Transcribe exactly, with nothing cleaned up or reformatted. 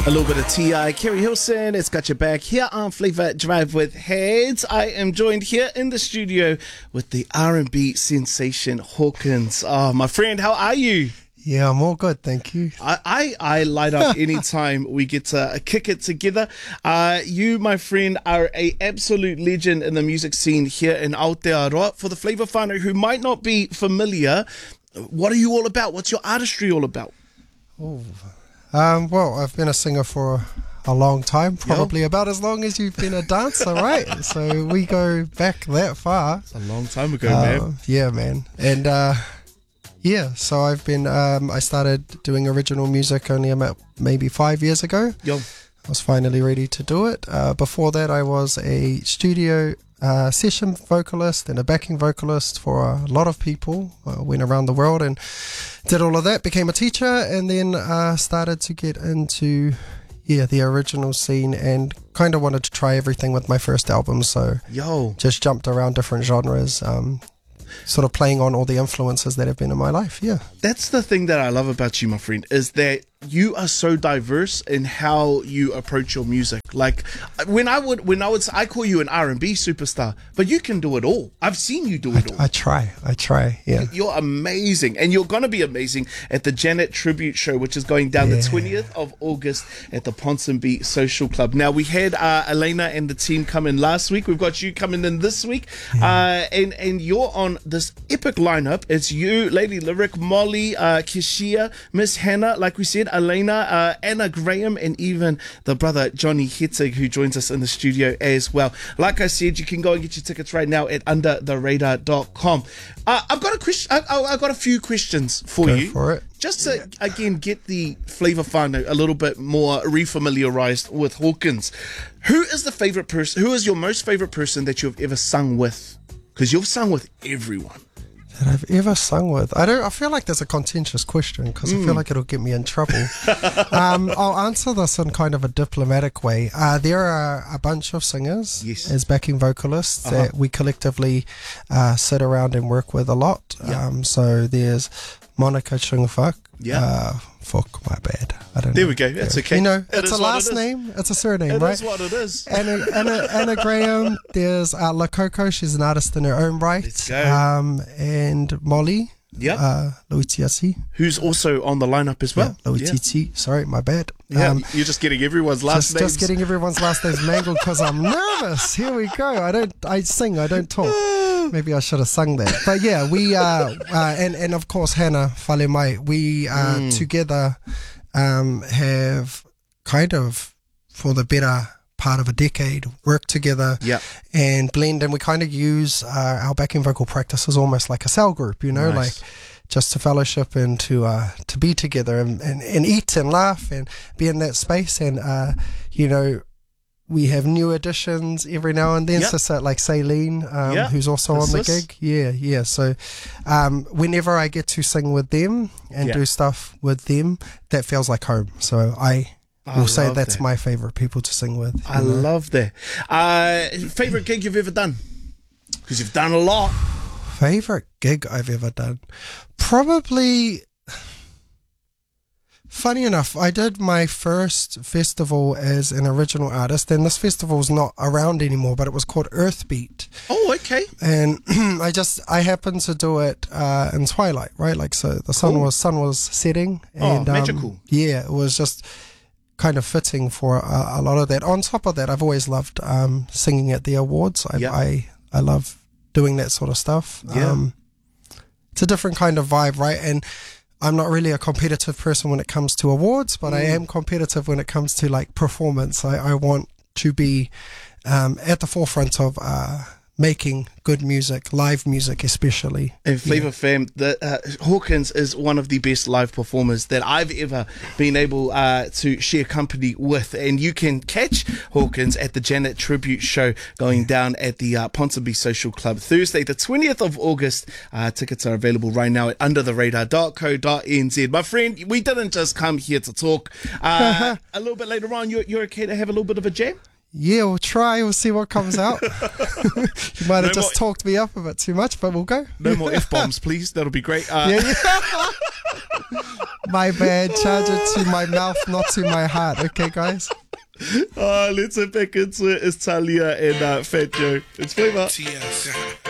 A little bit of T I Kerry Hilson, it's got your back here on Flavor Drive with Heads. I am joined here in the studio with the R and B sensation Hawkins. Oh, my friend, how are you? Yeah, I'm all good, thank you. I, I, I light up anytime we get to kick it together. Uh, you, my friend, are a absolute legend in the music scene here in Aotearoa. For the Flavor whānau who might not be familiar, what are you all about? What's your artistry all about? Oh, um, well, I've been a singer for a long time, probably Yo. about as long as you've been a dancer, right? So we go back that far. It's a long time ago, uh, man. Yeah, man. And uh, yeah, so I've been, um, I started doing original music only about maybe five years ago. Yo. I was finally ready to do it. Uh, before that, I was a studio uh, session vocalist and a backing vocalist for a lot of people. I went around the world and did all of that, became a teacher, and then uh, started to get into yeah the original scene and kind of wanted to try everything with my first album. So Yo. just jumped around different genres, um, sort of playing on all the influences that have been in my life. Yeah, that's the thing that I love about you, my friend, is that you are so diverse in how you approach your music. Like when I would, when I would, I call you an R and B superstar, but you can do it all. I've seen you do it I, all. I try, I try. Yeah, you're amazing, and you're gonna be amazing at the Janet Tribute Show, which is going down yeah. the twentieth of August at the Ponsonby Social Club. Now we had uh, Elena and the team come in last week. We've got you coming in this week, yeah. uh, and and you're on this epic lineup. It's you, Lady Lyric, Molly, uh, Kishia, Miss Hannah, like we said, Elena, uh, Anna Graham, and even the brother Johnny Hettig, who joins us in the studio as well. Like I said, you can go and get your tickets right now at under the radar dot com. Uh, I've got a question. I, I, I've got a few questions for go you. For it. Just to again get the Flavor whānau a little bit more refamiliarized with Hawkins. Who is the favorite person? Who is your most favorite person that you've ever sung with? Because you've sung with everyone. That I've ever sung with. I don't. I feel like there's a contentious question because mm. I feel like it'll get me in trouble. um, I'll answer this in kind of a diplomatic way. Uh, there are a bunch of singers yes. as backing vocalists uh-huh. that we collectively uh, sit around and work with a lot. Yeah. Um, so there's Monica Chungfak. Yeah. Uh, fuck, my bad. I don't there know. we go. That's okay. You know, it it's a last it name. It's a surname, it right? It is what it is. Anna, Anna, Anna Graham. There's uh, La Coco. She's an artist in her own right. Let's go. Um, and Molly. Yep. Uh, Luitiasi. Who's also on the lineup as well. Yeah, Luitiasi. Yeah. Sorry, my bad. Yeah, um, you're just getting everyone's last just, names. Just getting everyone's last names mangled because I'm nervous. Here we go. I don't. I sing. I don't talk. Maybe I should have sung that. But yeah, we uh, uh and and of course Hannah Falemai. We uh mm. together um have kind of for the better part of a decade worked together yeah. and blend, and we kind of use uh, our backing vocal practice as almost like a cell group, you know, nice. like just to fellowship and to uh to be together and, and, and eat and laugh and be in that space. And uh you know, we have new additions every now and then. Yep. So, so like Saline, um, yep. who's also This on the is. gig. Yeah, yeah. So um, whenever I get to sing with them and yep. do stuff with them, that feels like home. So I will I say that's that. my favorite people to sing with. I know? love that. Uh, favorite gig you've ever done? Because you've done a lot. Favorite gig I've ever done? Probably... Funny enough, I did my first festival as an original artist, and this festival's not around anymore, but it was called Earthbeat. Oh, okay. And I just, I happened to do it uh, in twilight, right? Like, so the sun cool. was sun was setting. oh, And, magical. Um, yeah, it was just kind of fitting for a, a lot of that. On top of that, I've always loved um, singing at the awards. I, yep. I, I love doing that sort of stuff. Yeah. Um, it's a different kind of vibe, right? And I'm not really a competitive person when it comes to awards, but mm. I am competitive when it comes to like performance. I, I want to be um, at the forefront of uh, making good music, live music especially. And Flavor yeah. Fam, the, uh, Hawkins is one of the best live performers that I've ever been able uh, to share company with. And you can catch Hawkins at the Janet Tribute Show going down at the uh, Ponsonby Social Club Thursday, the twentieth of August. Uh, tickets are available right now at under the radar dot co dot n z. My friend, we didn't just come here to talk. Uh, a little bit later on, you're, you're okay to have a little bit of a jam? Yeah, we'll try. We'll see what comes out. You might have No just more- talked me up a bit too much, but we'll go. No more F-bombs, please. That'll be great. Uh, Yeah, yeah. My bad. Charge it to my mouth, not to my heart. Okay, guys? uh, let's head back into it. It's Talia and uh, Fat Joe. It's Flavor. T S